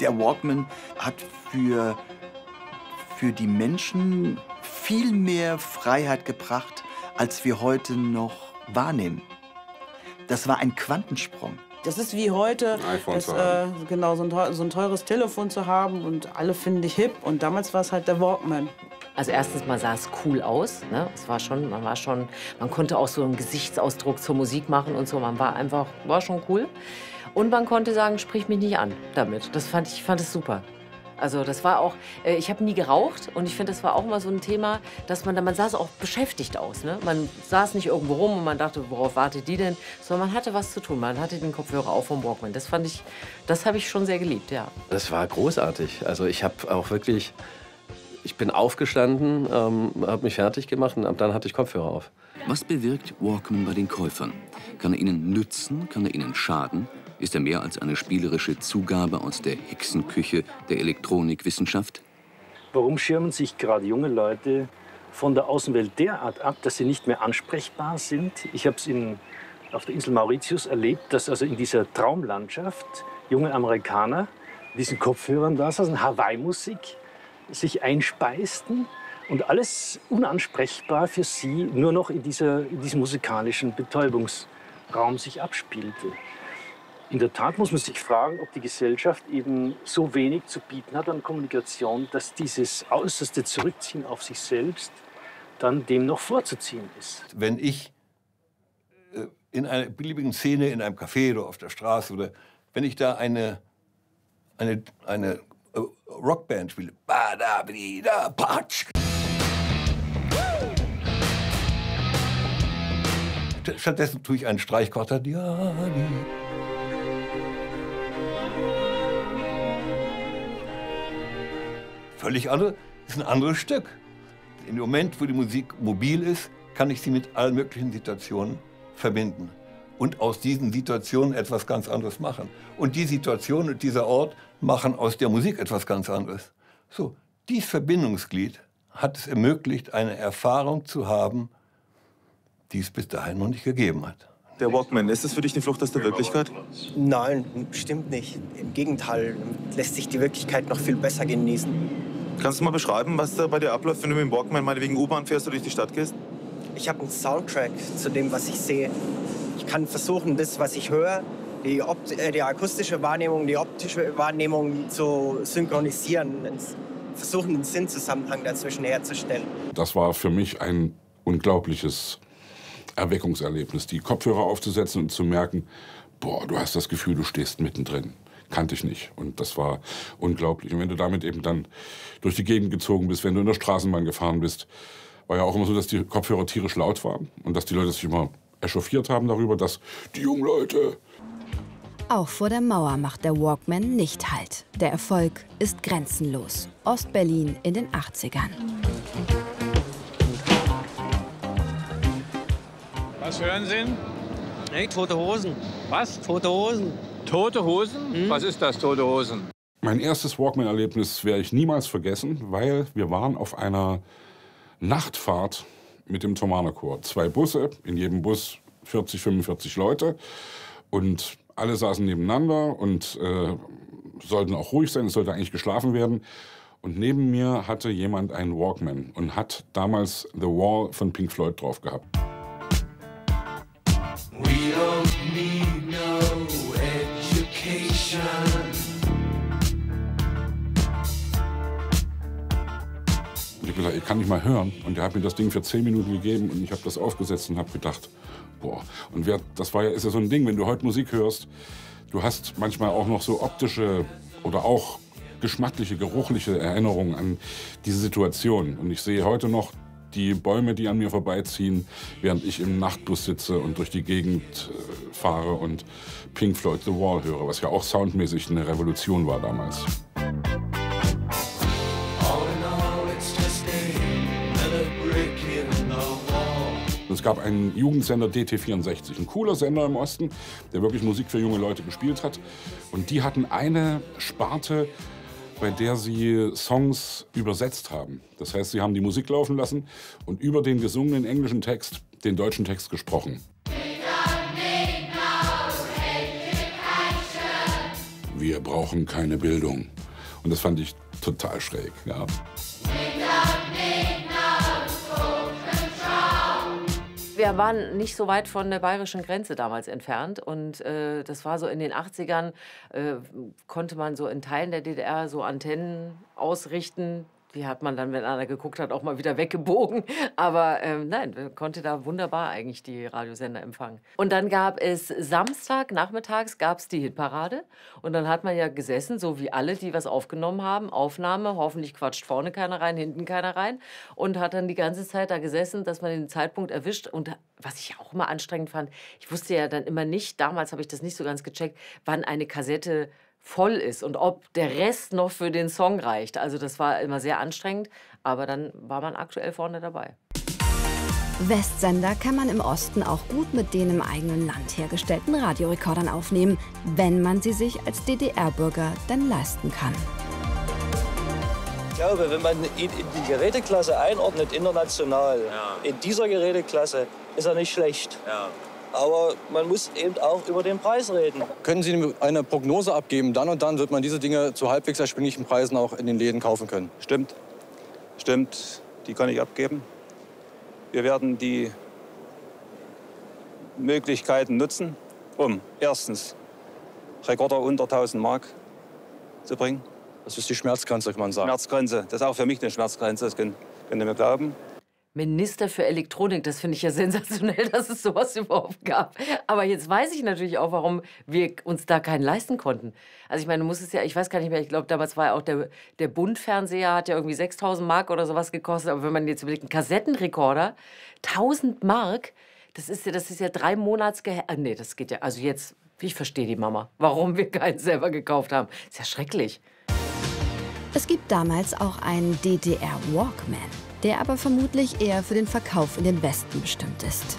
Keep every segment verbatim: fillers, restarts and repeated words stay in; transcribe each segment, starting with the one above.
Der Walkman hat für, für die Menschen viel mehr Freiheit gebracht, als wir heute noch wahrnehmen. Das war ein Quantensprung. Das ist wie heute, das, äh, genau, so ein, so ein teures Telefon zu haben und alle finden dich hip. Und damals war es halt der Walkman. Also erstens mal sah es cool aus, ne? Es war schon, man war schon, man konnte auch so einen Gesichtsausdruck zur Musik machen und so. Man war einfach, war schon cool. Und man konnte sagen, sprich mich nicht an damit. Das fand ich, fand es super. Also das war auch, äh, ich habe nie geraucht und ich finde, das war auch immer so ein Thema, dass man da, man sah so auch beschäftigt aus, ne? Man saß nicht irgendwo rum und man dachte, worauf wartet die denn? Sondern man hatte was zu tun, man hatte den Kopfhörer auf vom Walkman. Das fand ich, das habe ich schon sehr geliebt, ja. Das war großartig. Also ich habe auch wirklich, ich bin aufgestanden, ähm, habe mich fertig gemacht und dann hatte ich Kopfhörer auf. Was bewirkt Walkman bei den Käufern? Kann er ihnen nützen? Kann er ihnen schaden? Ist er mehr als eine spielerische Zugabe aus der Hexenküche der Elektronikwissenschaft? Warum schirmen sich gerade junge Leute von der Außenwelt derart ab, dass sie nicht mehr ansprechbar sind? Ich habe es auf der Insel Mauritius erlebt, dass also in dieser Traumlandschaft junge Amerikaner mit diesen Kopfhörern da saßen, Hawaii-Musik, sich einspeisten und alles unansprechbar für sie nur noch in, dieser, in diesem musikalischen Betäubungsraum sich abspielte. In der Tat muss man sich fragen, ob die Gesellschaft eben so wenig zu bieten hat an Kommunikation, dass dieses äußerste Zurückziehen auf sich selbst dann dem noch vorzuziehen ist. Wenn ich äh, in einer beliebigen Szene, in einem Café oder auf der Straße, oder wenn ich da eine, eine, eine äh, Rockband spiele, stattdessen tue ich einen Streichquartett. Völlig andere, ist ein anderes Stück. Im Moment, wo die Musik mobil ist, kann ich sie mit allen möglichen Situationen verbinden. Und aus diesen Situationen etwas ganz anderes machen. Und die Situation und dieser Ort machen aus der Musik etwas ganz anderes. So, dieses Verbindungsglied hat es ermöglicht, eine Erfahrung zu haben, die es bis dahin noch nicht gegeben hat. Der Walkman, ist das für dich eine Flucht aus der Wirklichkeit? Nein, stimmt nicht. Im Gegenteil, lässt sich die Wirklichkeit noch viel besser genießen. Kannst du mal beschreiben, was da bei dir abläuft, wenn du mit dem Walkman meinetwegen U-Bahn fährst oder durch die Stadt gehst? Ich habe einen Soundtrack zu dem, was ich sehe. Ich kann versuchen, das, was ich höre, die, Opt äh, die akustische Wahrnehmung, die optische Wahrnehmung zu synchronisieren, versuchen, einen Sinnzusammenhang dazwischen herzustellen. Das war für mich ein unglaubliches Erweckungserlebnis, die Kopfhörer aufzusetzen und zu merken, boah, du hast das Gefühl, du stehst mittendrin. Kannte ich nicht. Und das war unglaublich. Und wenn du damit eben dann durch die Gegend gezogen bist, wenn du in der Straßenbahn gefahren bist, war ja auch immer so, dass die Kopfhörer tierisch laut waren und dass die Leute sich immer echauffiert haben darüber, dass die jungen Leute... Auch vor der Mauer macht der Walkman nicht Halt. Der Erfolg ist grenzenlos. Ostberlin in den achtzigern. Was hören Sie? Nee, Tote Hosen. Was? Tote Hosen. Tote Hosen? Hm? Was ist das, Tote Hosen? Mein erstes Walkman-Erlebnis werde ich niemals vergessen, weil wir waren auf einer Nachtfahrt mit dem Thomanerchor. Zwei Busse, in jedem Bus vierzig, fünfundvierzig Leute. Und alle saßen nebeneinander und äh, sollten auch ruhig sein, es sollte eigentlich geschlafen werden. Und neben mir hatte jemand einen Walkman und hat damals The Wall von Pink Floyd drauf gehabt. We don't need no education. Und ich habe gesagt, ich kann nicht mal hören. Und er hat mir das Ding für zehn Minuten gegeben und ich habe das aufgesetzt und habe gedacht, boah. Und wer, das war ja, ist ja so ein Ding, wenn du heute Musik hörst, du hast manchmal auch noch so optische oder auch geschmackliche, geruchliche Erinnerungen an diese Situation. Und ich sehe heute noch die Bäume, die an mir vorbeiziehen, während ich im Nachtbus sitze und durch die Gegend äh, fahre und Pink Floyd The Wall höre, was ja auch soundmäßig eine Revolution war damals. Es gab einen Jugendsender D T vierundsechzig, ein cooler Sender im Osten, der wirklich Musik für junge Leute gespielt hat. Und die hatten eine Sparte, bei der sie Songs übersetzt haben. Das heißt, sie haben die Musik laufen lassen und über den gesungenen englischen Text den deutschen Text gesprochen. wir brauchen keine Bildung. Und das fand ich total schräg. Ja. Wir waren nicht so weit von der bayerischen Grenze damals entfernt und äh, das war so in den achtzigern, äh, konnte man so in Teilen der D D R so Antennen ausrichten. Die hat man dann, wenn einer geguckt hat, auch mal wieder weggebogen. Aber ähm, nein, man konnte da wunderbar eigentlich die Radiosender empfangen. Und dann gab es Samstag, nachmittags gab es die Hitparade. Und dann hat man ja gesessen, so wie alle, die was aufgenommen haben. Aufnahme, hoffentlich quatscht vorne keiner rein, hinten keiner rein. Und hat dann die ganze Zeit da gesessen, dass man den Zeitpunkt erwischt. Und was ich auch immer anstrengend fand, ich wusste ja dann immer nicht, damals habe ich das nicht so ganz gecheckt, wann eine Kassette voll ist und ob der Rest noch für den Song reicht. Also das war immer sehr anstrengend, aber dann war man aktuell vorne dabei. Westsender kann man im Osten auch gut mit den im eigenen Land hergestellten Radiorekordern aufnehmen, wenn man sie sich als D D R-Bürger denn leisten kann. Ich glaube, wenn man ihn in die Geräteklasse einordnet, international, ja. in dieser Geräteklasse ist er nicht schlecht. Ja. Aber man muss eben auch über den Preis reden. Können Sie eine Prognose abgeben? Dann und dann wird man diese Dinge zu halbwegs erschwinglichen Preisen auch in den Läden kaufen können. Stimmt. Stimmt. Die kann ich abgeben. Wir werden die Möglichkeiten nutzen, um erstens Rekorder unter tausend Mark zu bringen. Das ist die Schmerzgrenze, kann man sagen. Schmerzgrenze. Das ist auch für mich eine Schmerzgrenze, das könnt, könnt ihr mir glauben. Minister für Elektronik, das finde ich ja sensationell, dass es sowas überhaupt gab. Aber jetzt weiß ich natürlich auch, warum wir uns da keinen leisten konnten. Also ich meine, du musst es ja, ich weiß gar nicht mehr, ich glaube, damals war ja auch der, der Bund-Fernseher, hat ja irgendwie sechstausend Mark oder sowas gekostet. Aber wenn man jetzt überlegt, ein Kassettenrekorder, tausend Mark, das ist ja, das ist ja drei Monatsgehälter. Ah, nee, das geht ja, also jetzt, ich verstehe die Mama, warum wir keinen selber gekauft haben. Ist ja schrecklich. Es gibt damals auch einen D D R-Walkman, der aber vermutlich eher für den Verkauf in den Westen bestimmt ist.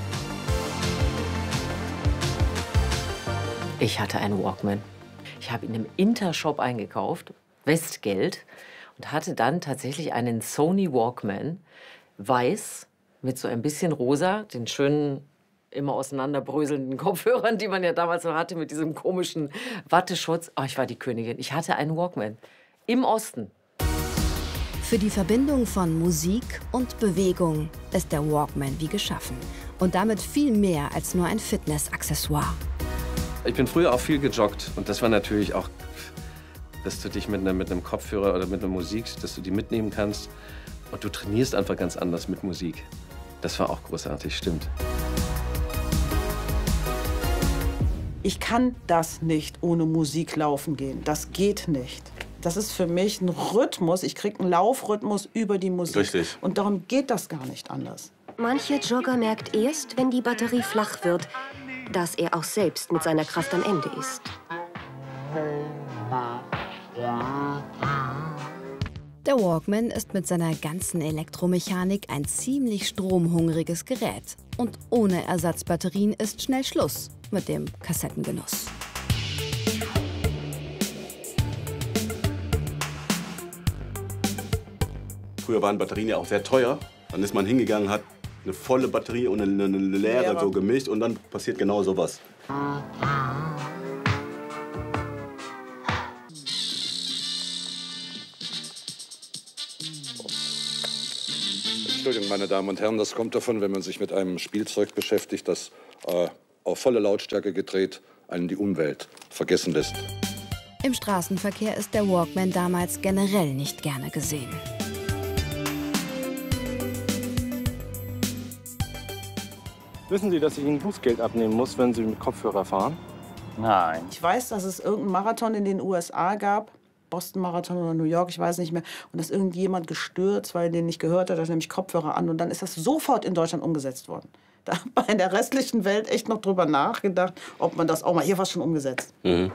Ich hatte einen Walkman. Ich habe ihn im Intershop eingekauft, Westgeld, und hatte dann tatsächlich einen Sony Walkman, weiß, mit so ein bisschen rosa, den schönen, immer auseinanderbröselnden Kopfhörern, die man ja damals noch hatte, mit diesem komischen Watteschutz. Oh, ich war die Königin. Ich hatte einen Walkman im Osten. Für die Verbindung von Musik und Bewegung ist der Walkman wie geschaffen. Und damit viel mehr als nur ein Fitnessaccessoire. Ich bin früher auch viel gejoggt. Und das war natürlich auch, dass du dich mit einem, mit einem Kopfhörer oder mit einer Musik, dass du die mitnehmen kannst. Und du trainierst einfach ganz anders mit Musik. Das war auch großartig, stimmt. Ich kann das nicht ohne Musik laufen gehen. Das geht nicht. Das ist für mich ein Rhythmus. Ich kriege einen Laufrhythmus über die Musik. Richtig. Und darum geht das gar nicht anders. Mancher Jogger merkt erst, wenn die Batterie flach wird, dass er auch selbst mit seiner Kraft am Ende ist. Der Walkman ist mit seiner ganzen Elektromechanik ein ziemlich stromhungriges Gerät. Und ohne Ersatzbatterien ist schnell Schluss mit dem Kassettengenuss. Früher waren Batterien ja auch sehr teuer. Dann ist man hingegangen, hat eine volle Batterie und eine, eine leere Leere. so gemischt und dann passiert genau sowas. Entschuldigung, meine Damen und Herren, das kommt davon, wenn man sich mit einem Spielzeug beschäftigt, das äh, auf volle Lautstärke gedreht einen die Umwelt vergessen lässt. Im Straßenverkehr ist der Walkman damals generell nicht gerne gesehen. Wissen Sie, dass ich Ihnen Bußgeld abnehmen muss, wenn Sie mit Kopfhörer fahren? Nein. Ich weiß, dass es irgendeinen Marathon in den U S A gab. Boston-Marathon oder New York, ich weiß nicht mehr. Und dass irgendjemand gestürzt, weil er den nicht gehört hat, da nämlich Kopfhörer an. Und dann ist das sofort in Deutschland umgesetzt worden. Da hat man in der restlichen Welt echt noch drüber nachgedacht, ob man das auch mal, hier war es schon umgesetzt. Mhm.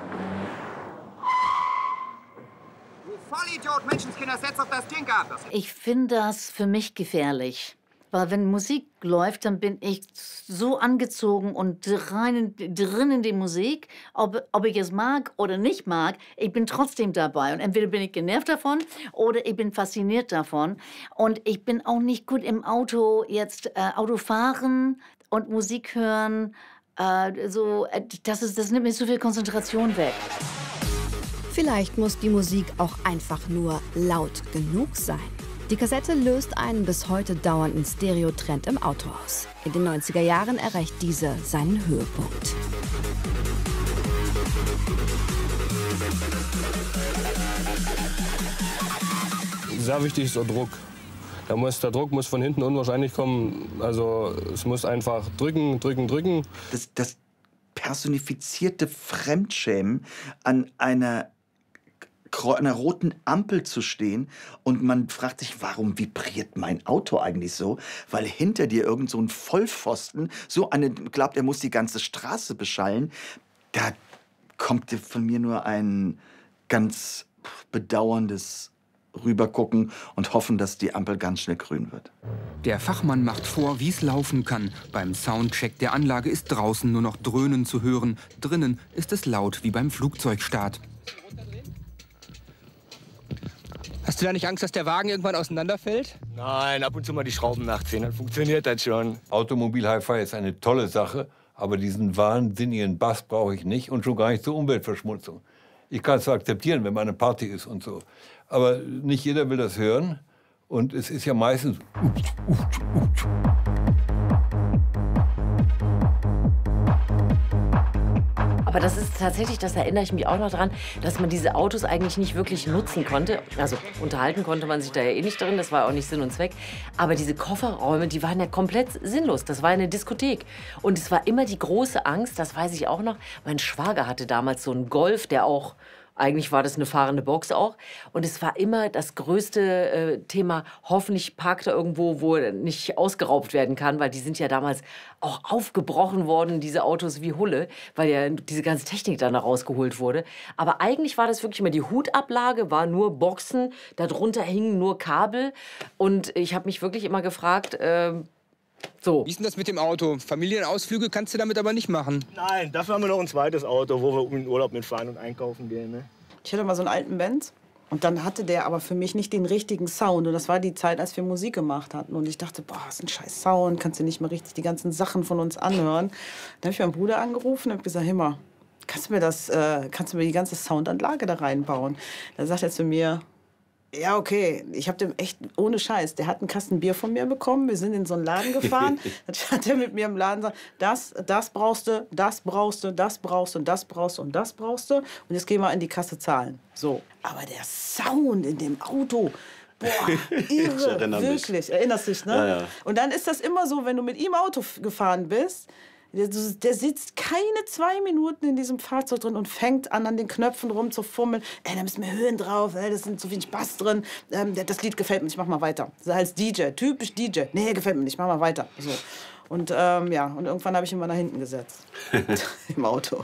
Vollidiot, Menschenskinder, setz auf das Ding ab! Ich finde das für mich gefährlich. Weil wenn Musik läuft, dann bin ich so angezogen und rein, drin in die Musik. Ob, ob ich es mag oder nicht mag, ich bin trotzdem dabei. Und entweder bin ich genervt davon oder ich bin fasziniert davon. Und ich bin auch nicht gut im Auto, jetzt äh, Auto fahren und Musik hören. Äh, so, äh, das, ist, das nimmt mir so viel Konzentration weg. Vielleicht muss die Musik auch einfach nur laut genug sein. Die Kassette löst einen bis heute dauernden Stereotrend im Auto aus. In den neunziger Jahren erreicht dieser seinen Höhepunkt. Sehr wichtig ist der Druck. Da muss, der Druck muss von hinten unwahrscheinlich kommen. Also es muss einfach drücken, drücken, drücken. Das, das personifizierte Fremdschämen an einer, einer roten Ampel zu stehen und man fragt sich, warum vibriert mein Auto eigentlich so? Weil hinter dir irgend so ein Vollpfosten so eine glaubt, er muss die ganze Straße beschallen. Da kommt von mir nur ein ganz bedauerndes rübergucken und hoffen, dass die Ampel ganz schnell grün wird. Der Fachmann macht vor, wie es laufen kann. Beim Soundcheck der Anlage ist draußen nur noch Dröhnen zu hören. Drinnen ist es laut wie beim Flugzeugstart. Hast du da nicht Angst, dass der Wagen irgendwann auseinanderfällt? Nein, ab und zu mal die Schrauben nachziehen, dann funktioniert das schon. Automobil-Hi-Fi ist eine tolle Sache, aber diesen wahnsinnigen Bass brauche ich nicht und schon gar nicht zur Umweltverschmutzung. Ich kann es zwar akzeptieren, wenn mal eine Party ist und so, aber nicht jeder will das hören und es ist ja meistens... Aber das ist tatsächlich, das erinnere ich mich auch noch dran, dass man diese Autos eigentlich nicht wirklich nutzen konnte. Also unterhalten konnte man sich da ja eh nicht drin, das war auch nicht Sinn und Zweck. Aber diese Kofferräume, die waren ja komplett sinnlos. Das war eine Diskothek. Und es war immer die große Angst, das weiß ich auch noch, mein Schwager hatte damals so einen Golf, der auch... Eigentlich war das eine fahrende Box auch. Und es war immer das größte äh, Thema, hoffentlich parkt er irgendwo, wo er nicht ausgeraubt werden kann, weil die sind ja damals auch aufgebrochen worden, diese Autos wie Hulle, weil ja diese ganze Technik dann da rausgeholt wurde. Aber eigentlich war das wirklich immer, die Hutablage war nur Boxen, darunter hingen nur Kabel. Und ich habe mich wirklich immer gefragt, äh, so. Wie ist denn das mit dem Auto? Familienausflüge kannst du damit aber nicht machen. Nein, dafür haben wir noch ein zweites Auto, wo wir in den Urlaub mitfahren und einkaufen gehen. Ne? Ich hatte mal so einen alten Benz und dann hatte der aber für mich nicht den richtigen Sound. Und das war die Zeit, als wir Musik gemacht hatten. Und ich dachte, boah, das ist ein scheiß Sound, kannst du nicht mehr richtig die ganzen Sachen von uns anhören. Dann habe ich meinen Bruder angerufen und habe gesagt, Himmer, kannst du mir das, äh, kannst du mir die ganze Soundanlage da reinbauen? Dann sagt er zu mir, ja, okay. Ich habe dem echt, ohne Scheiß, der hat einen Kasten Bier von mir bekommen. Wir sind in so einen Laden gefahren. Dann hat er mit mir im Laden gesagt, das, das brauchst du, das brauchst du, das brauchst du, das brauchst du und das brauchst du. Und jetzt gehen wir in die Kasse zahlen. So. Aber der Sound in dem Auto, boah, irre, Ich erinnere mich. wirklich. Erinnerst dich, ne? Ja, ja. Und dann ist das immer so, wenn du mit ihm Auto gefahren bist, Der, der sitzt keine zwei Minuten in diesem Fahrzeug drin und fängt an, an den Knöpfen rumzufummeln. Ey, da müssen wir Höhen drauf, ey, da ist so viel Spaß drin. Ähm, das Lied gefällt mir nicht, mach mal weiter. So als D J, typisch D J. Nee, gefällt mir nicht, mach mal weiter. So. Und ähm, ja, und irgendwann habe ich ihn mal nach hinten gesetzt. Im Auto.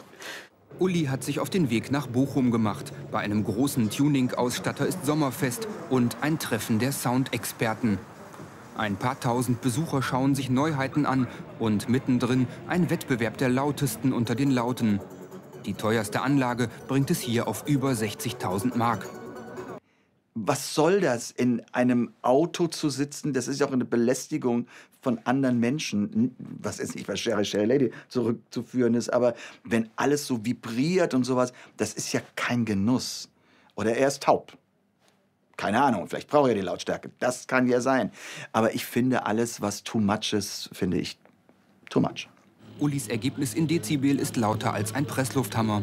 Uli hat sich auf den Weg nach Bochum gemacht. Bei einem großen Tuning-Ausstatter ist Sommerfest und ein Treffen der Soundexperten. Ein paar tausend Besucher schauen sich Neuheiten an und mittendrin ein Wettbewerb der Lautesten unter den Lauten. Die teuerste Anlage bringt es hier auf über sechzigtausend Mark. Was soll das, in einem Auto zu sitzen? Das ist ja auch eine Belästigung von anderen Menschen, was jetzt nicht bei Sherry Sherry Lady zurückzuführen ist, aber wenn alles so vibriert und sowas, das ist ja kein Genuss. Oder er ist taub. Keine Ahnung, vielleicht braucht er die Lautstärke. Das kann ja sein. Aber ich finde, alles, was too much ist, finde ich too much. Ulis Ergebnis in Dezibel ist lauter als ein Presslufthammer.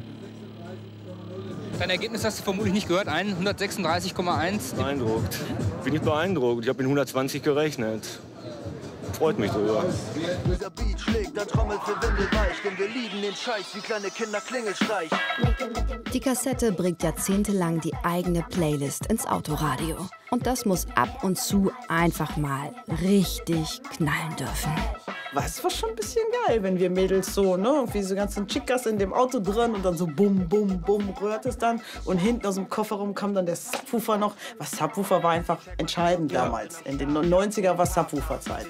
Dein Ergebnis hast du vermutlich nicht gehört, ein hundertsechsunddreißig Komma eins. Beeindruckt. Bin ich beeindruckt. Ich habe in hundertzwanzig gerechnet. Freut mich drüber. Der Beat schlägt, dann trommelt für Windelweich, denn wir lieben den Scheiß wie kleine Kinder Klingelstreich. Die Kassette bringt jahrzehntelang die eigene Playlist ins Autoradio. Und das muss ab und zu einfach mal richtig knallen dürfen. Was war schon ein bisschen geil, wenn wir Mädels so, ne, irgendwie so ganzen Chicas in dem Auto drin und dann so bum, bum, bum rührt es dann. Und hinten aus dem Kofferraum kam dann der Subwoofer noch. Was Subwoofer war einfach entscheidend ja. damals. In den neunziger war Subwoofer-Zeit.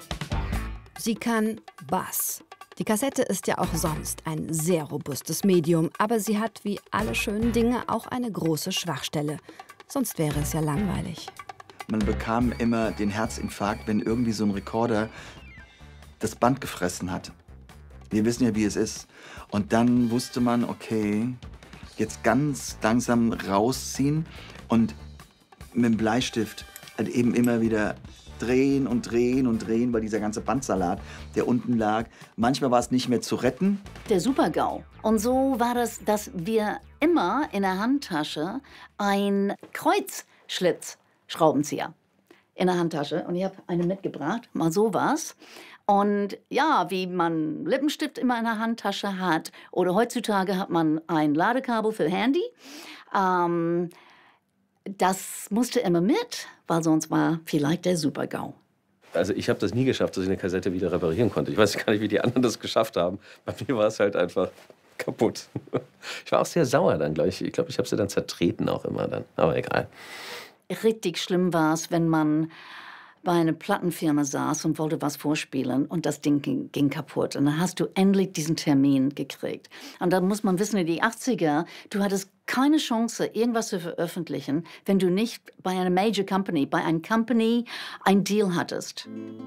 Sie kann Bass. Die Kassette ist ja auch sonst ein sehr robustes Medium, aber sie hat wie alle schönen Dinge auch eine große Schwachstelle. Sonst wäre es ja langweilig. Man bekam immer den Herzinfarkt, wenn irgendwie so ein Rekorder das Band gefressen hat. Wir wissen ja, wie es ist. Und dann wusste man, okay, jetzt ganz langsam rausziehen und mit dem Bleistift halt eben immer wieder drehen und drehen und drehen, weil dieser ganze Bandsalat, der unten lag, manchmal war es nicht mehr zu retten. Der Super-GAU. Und so war das, dass wir immer in der Handtasche ein Kreuzschlitzschraubenzieher in der Handtasche. Und ich habe eine mitgebracht, mal sowas. Und ja, wie man Lippenstift immer in der Handtasche hat oder heutzutage hat man ein Ladekabel für Handy. Ähm, das musste immer mit, weil sonst war vielleicht der Super-GAU. Also ich habe das nie geschafft, dass ich eine Kassette wieder reparieren konnte. Ich weiß gar nicht, wie die anderen das geschafft haben. Bei mir war es halt einfach kaputt. Ich war auch sehr sauer dann, glaube ich. Ich glaube, ich habe sie dann zertreten auch immer dann. Aber egal. Richtig schlimm war es, wenn man bei einer Plattenfirma saß und wollte was vorspielen und das Ding ging, ging kaputt. Und dann hast du endlich diesen Termin gekriegt. Und da muss man wissen, in die achtziger, du hattest keine Chance, irgendwas zu veröffentlichen, wenn du nicht bei einer Major Company, bei einer Company ein Deal hattest.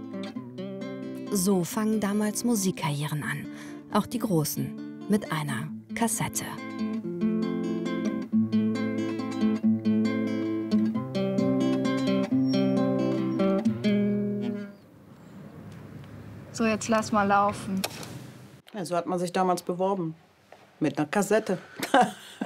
So fangen damals Musikkarrieren an. Auch die großen. Mit einer Kassette. So, jetzt lass mal laufen. Ja, so hat man sich damals beworben. Mit einer Kassette.